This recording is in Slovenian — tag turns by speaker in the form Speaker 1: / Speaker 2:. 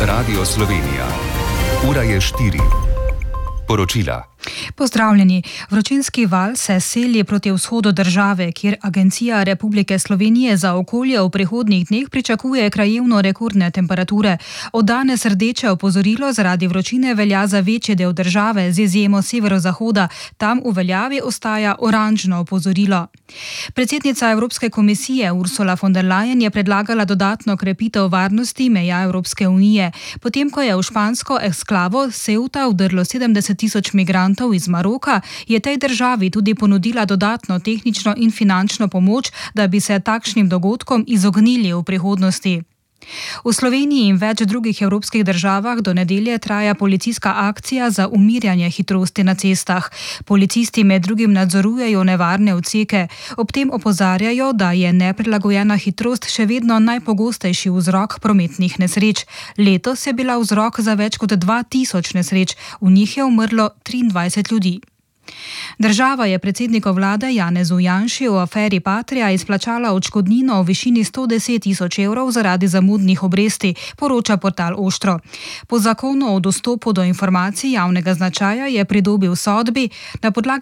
Speaker 1: Radio Slovenija. Ura je 4. Poročila.
Speaker 2: Pozdravljeni. Vročinski val se seli proti vzhodu države, kjer Agencija Republike Slovenije za okolje v prihodnjih dneh pričakuje krajevno rekordne temperature. Od danes rdeče opozorilo zaradi vročine velja za večji del države, z izjemo severozahoda. Tam v veljavi ostaja oranžno opozorilo. Predsednica Evropske komisije Ursula von der Leyen je predlagala dodatno krepitev varnosti meja Evropske unije, potem ko je v špansko eksklavo Ceuta vdrlo 70.000 migrantov iz Maroka, je tej državi tudi ponudila dodatno tehnično in finančno pomoč, da bi se takšnim dogodkom izognili v prihodnosti. V Sloveniji in več drugih evropskih državah do nedelje traja policijska akcija za umirjanje hitrosti na cestah. Policisti med drugim nadzorujejo nevarne odseke. Ob tem opozarjajo, da je neprilagojena hitrost še vedno najpogostejši vzrok prometnih nesreč. Letos je bila vzrok za več kot 2000 nesreč, v njih je umrlo 23 ljudi. Država je predsedniku vlade Janezu Janši v aferi Patria izplačala odškodnino v višini 110.000 evrov zaradi zamudnih obresti, poroča portal Oštro. Po zakonu o dostopu do informacij javnega značaja je pridobil sodbi, na podlagi